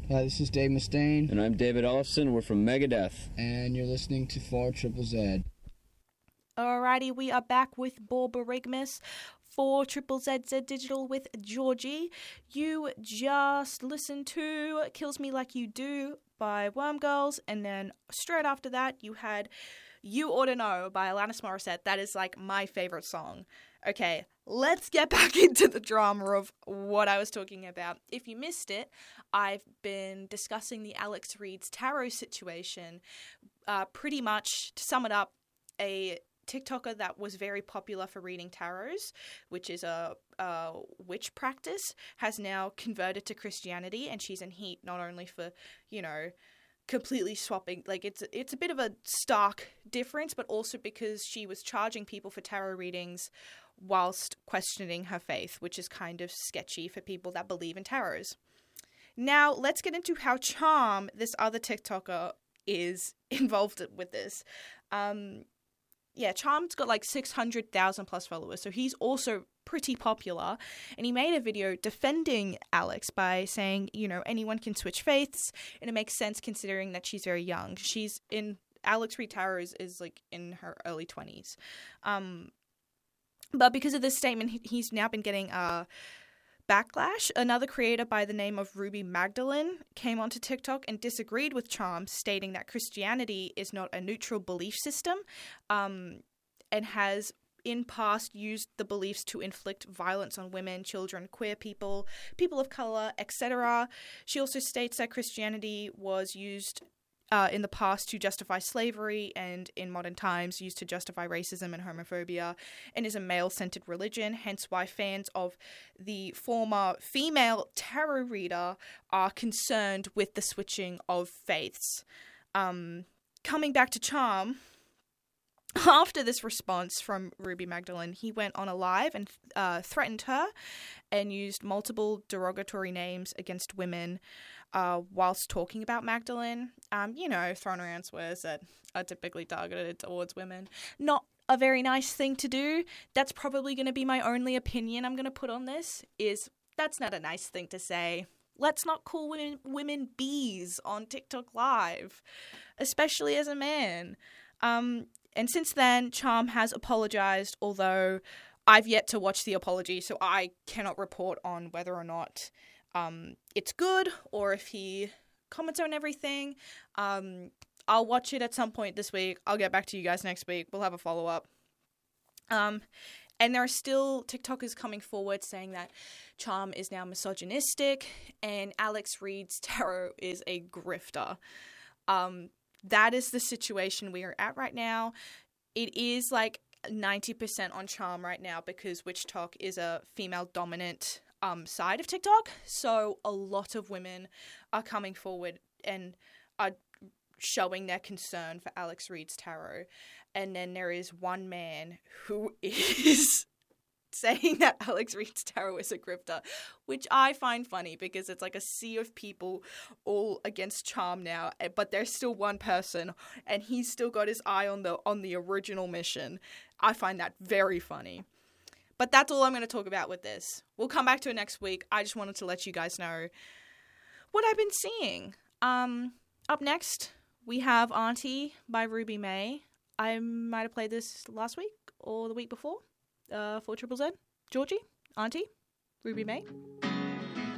Hi, this is Dave Mustaine. And I'm David Ellefson. We're from Megadeth. And you're listening to 4ZZZ. Alrighty, we are back with Borborygmus for ZZZ Digital with Georgie. You just listened to Kills Me Like You Do by Wormgirls, and then straight after that you had You Oughta Know by Alanis Morissette. That is like my favorite song. Okay, let's get back into the drama of what I was talking about. If you missed it, I've been discussing the Alex Reid's tarot situation. Pretty much, to sum it up, a TikToker that was very popular for reading tarots, which is a witch practice, has now converted to Christianity, and she's in heat not only for, completely swapping, like it's a bit of a stark difference, but also because she was charging people for tarot readings whilst questioning her faith, which is kind of sketchy for people that believe in tarots. Now, let's get into how Charm, this other TikToker, is involved with this. Charm's got like 600,000 plus followers, so he's also pretty popular, and he made a video defending Alex by saying, anyone can switch faiths, and it makes sense considering that she's very young. She's in, Alex Reid Tarot is like in her early 20s. But because of this statement, he's now been getting backlash. Another creator by the name of Ruby Magdalene came onto TikTok and disagreed with Charm, stating that Christianity is not a neutral belief system, and has in past used the beliefs to inflict violence on women, children, queer people, people of color, etc. She also states that Christianity was used in the past to justify slavery, and in modern times used to justify racism and homophobia, and is a male-centered religion, hence why fans of the former female tarot reader are concerned with the switching of faiths. Coming back to Charm, after this response from Ruby Magdalene, he went on a live and threatened her and used multiple derogatory names against women whilst talking about Magdalene. Throwing around swears that are typically targeted towards women. Not a very nice thing to do. That's probably going to be my only opinion I'm going to put on this, is that's not a nice thing to say. Let's not call women bees on TikTok Live, especially as a man. And since then, Charm has apologized, although I've yet to watch the apology, so I cannot report on whether or not it's good or if he comments on everything. I'll watch it at some point this week. I'll get back to you guys next week. We'll have a follow-up. And there are still TikTokers coming forward saying that Charm is now misogynistic and Alex Reid's tarot is a grifter. That is the situation we are at right now. It is like 90% on Charm right now because Witch Talk is a female-dominant side of TikTok. So a lot of women are coming forward and are showing their concern for Alex Reid's tarot. And then there is one man who is saying that Alex Reid's tarot is a grifter, which I find funny because it's like a sea of people all against Charm now, but there's still one person and he's still got his eye on the original mission. I find that very funny. But that's all I'm going to talk about with this. We'll come back to it next week. I just wanted to let you guys know what I've been seeing. Up next, we have Auntie by Ruby May. I might have played this last week or the week before. For ZZZ. Georgie, Auntie, Ruby May.